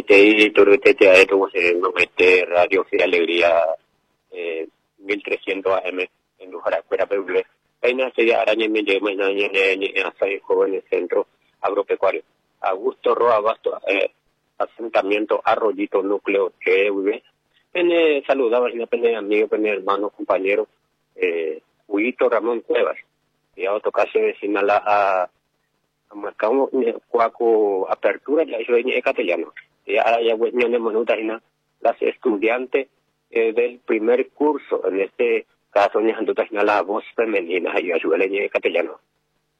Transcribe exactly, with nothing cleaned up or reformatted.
Este Turutete a esto se mete Radio Fe Alegría eh, mil trescientos A M en Lujara Cuera Peble. Hay una serie araña me llama en Asai Jóvenes Centro Agropecuario. Augusto Roa Basto, eh, asentamiento Arroyito Núcleo T V. En saludaba y pene amigo, pene hermano, compañero, eh, Huito Ramón Cuevas. Y a otro caso de Sinala a Macao, Cuaco Apertura, ya hizo en castellano. Y ahora ya bueno, las estudiantes eh, del primer curso, en este caso, la voz femenina, y ayuda en castellano.